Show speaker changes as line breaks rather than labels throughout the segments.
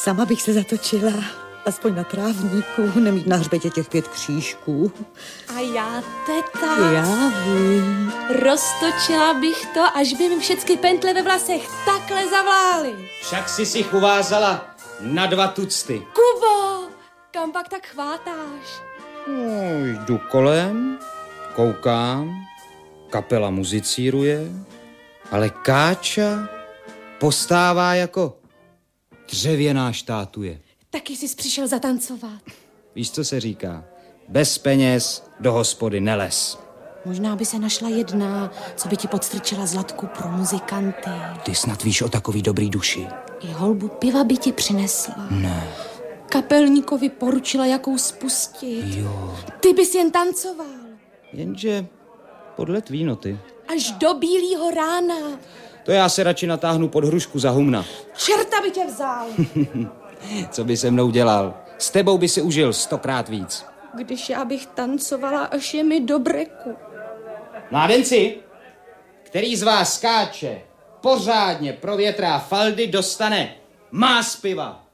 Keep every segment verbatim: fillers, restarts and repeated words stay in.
Sama bych se zatočila, aspoň na trávníku, nemít na hřbetě těch pět křížků.
A já, teta,
Já vím.
roztočila bych to, až by mi všechny pentle ve vlasech takhle zavlály.
Však si si uvázala na dva tucty.
Kubo, kam pak tak chvátáš?
No, jdu kolem, koukám, kapela muzicíruje, ale Káča postává jako dřevěná štátuje.
Taky jsi přišel zatancovat.
Víš, co se říká? Bez peněz do hospody neles.
Možná by se našla jedna, co by ti podstrčila zlatku pro muzikanty.
Ty snad víš o takový dobrý duši.
I holbu piva by ti přinesla.
Ne.
Kapelníkovi poručila, jakou spustit.
Jo.
Ty bys jen tancoval.
Jenže podle tvý noty.
Až do bílýho rána.
To já se radši natáhnu pod hrušku za humna.
Čerta by tě vzal.
Co by se mnou dělal? S tebou by si užil stokrát víc.
Když já bych tancovala, až je mi do breku.
Mládenci, který z vás skáče, pořádně provětrá faldy, dostane más piva.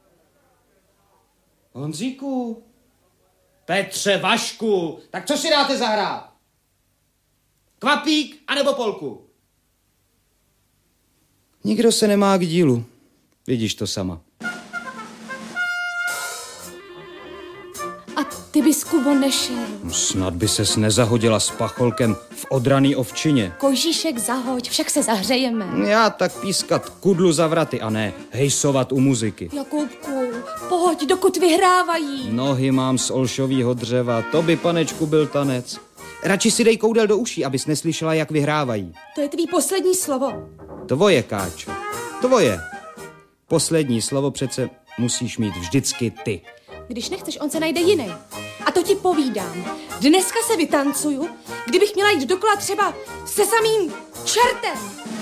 Honzíku, Petře, Vašku, tak co si dáte zahrát? Kvapík anebo polku? Nikdo se nemá k dílu. Vidíš to sama.
A ty bys, Kubo, nešel.
Snad by ses nezahodila s pacholkem v odraný ovčině.
Kožíšek zahoď, však se zahřejeme.
Já tak pískat kudlu za vraty a ne hejsovat u muziky.
Jakubku, pojď, dokud vyhrávají.
Nohy mám z olšovýho dřeva, to by, panečku, byl tanec. Radši si dej koudel do uší, abys neslyšela, jak vyhrávají.
To je tvý poslední slovo.
Tvoje, Káčo, tvoje. Poslední slovo přece musíš mít vždycky ty.
Když nechceš, on se najde jiný. A to ti povídám. Dneska se vytancuju, kdybych měla jít dokola třeba se samým čertem.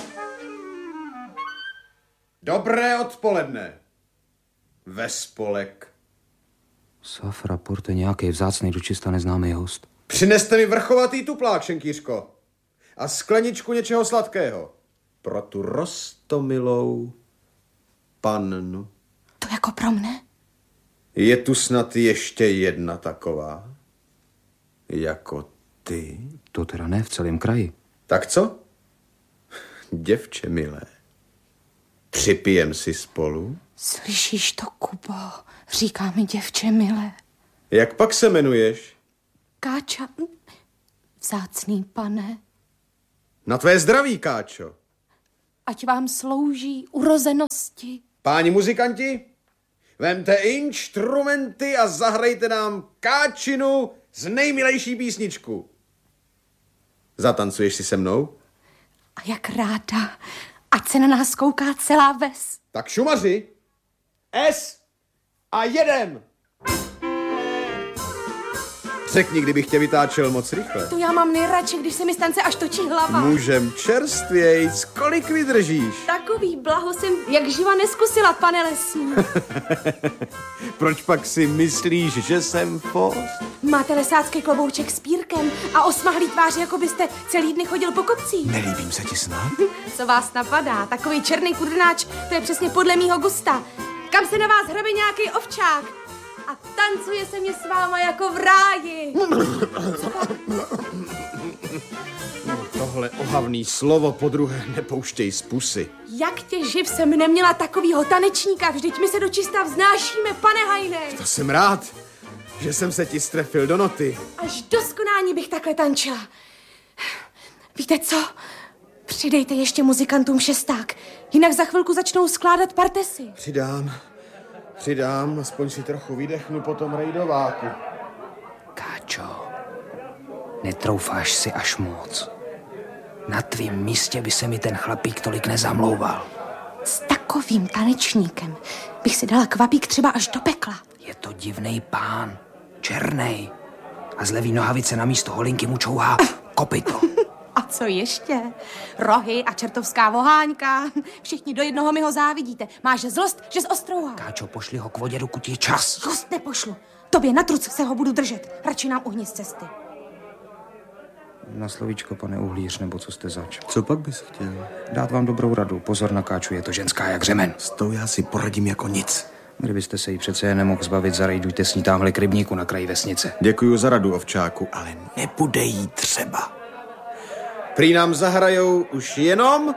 Dobré odpoledne. Vespolek.
Safra, porte, nějaký vzácnej dočista neznámý host.
Přineste mi vrchovatý tuplák, šenkýřko. A skleničku něčeho sladkého. Pro tu roztomilou pannu.
To jako pro mne?
Je tu snad ještě jedna taková? Jako ty?
To teda ne v celém kraji.
Tak co? Děvče milé, připijem si spolu?
Slyšíš to, Kubo? Říká mi děvče milé.
Jak pak se jmenuješ?
Káča, vzácný pane.
Na tvé zdraví, Káčo.
Ať vám slouží urozenosti.
Páni muzikanti, vemte instrumenty a zahrajte nám Káčinu z nejmilejší písničku. Zatancuješ si se mnou?
A jak ráda, ať se na nás kouká celá ves.
Tak šumaři, S a jedem! Řekni, kdybych tě vytáčel moc rychle.
To já mám nejradši, když se mi stance až točí hlava.
Můžem čerstvějc, kolik vydržíš?
Takový blaho jsem jak živa neskusila, pane lesní.
Proč pak si myslíš, že jsem fost?
Máte lesácký klobouček s pírkem a osmahlý tvář, jako byste celý dny chodil po kopcích.
Nelíbím se ti snad?
Co vás napadá? Takový černý kudrnáč, to je přesně podle mýho gusta. Kam se na vás hrabe nějaký ovčák? A tancuje se mě s váma jako v ráji.
Tohle ohavný slovo podruhé nepouštěj z pusy.
Jak tě živ jsem neměla takovýho tanečníka, vždyť my se dočista vznášíme, pane Hajnej.
To jsem rád, že jsem se ti strefil do noty.
Až do skonání bych takhle tančila. Víte co? Přidejte ještě muzikantům šesták, jinak za chvilku začnou skládat partesy.
Přidám, přidám, aspoň si trochu vydechnu po tom rejdováku.
Káčo, netroufáš si až moc. Na tvým místě by se mi ten chlapík tolik nezamlouval.
S takovým tanečníkem bych si dala kvapík třeba až do pekla.
Je to divnej pán, černej. A z levý nohavice na místo holinky mu čouhá kopyto.
A co ještě? Rohy a čertovská voháňka. Všichni do jednoho mi ho závidíte. Máš zlost, že zostrouhá.
Káčo, pošli ho k vodě, dokud je čas.
Just nepošlu. Tobě na truc se ho budu držet. Radši nám uhni z cesty.
Na slovíčko, pane uhlíř, nebo co jste zač?
Co pak bys chtěl?
Dát vám dobrou radu. Pozor na Káču, je to ženská jak řemen.
S tou já si poradím jako nic.
Kdybyste se jí přece jen nemohl zbavit, zarejdujte s ní támhle k rybníku na kraji vesnice.
Děkuju za radu, ovčáku, ale nebude jí třeba. Prý nám zahrajou už jenom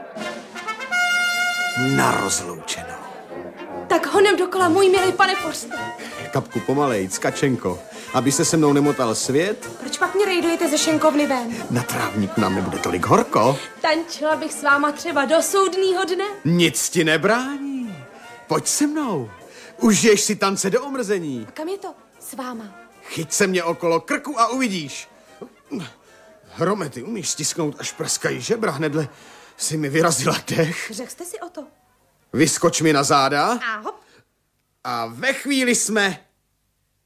na rozloučenou.
Tak honem dokola, můj milý pane Forste.
Kapku pomalej, Kačenko, aby se se mnou nemotal svět.
Proč pak mě rejdujete ze šenkovny ven?
Na trávníku nám nebude tolik horko.
Tančila bych s váma třeba do soudnýho dne.
Nic ti nebrání. Pojď se mnou. Užiješ si tance do omrzení.
A kam je to? S váma.
Chyť se mě okolo krku a uvidíš. Hrome, ty umíš stisknout, až praskají žebra, hnedle si mi vyrazila dech.
Řekl jste si o to.
Vyskoč mi na záda
A hop.
a ve chvíli jsme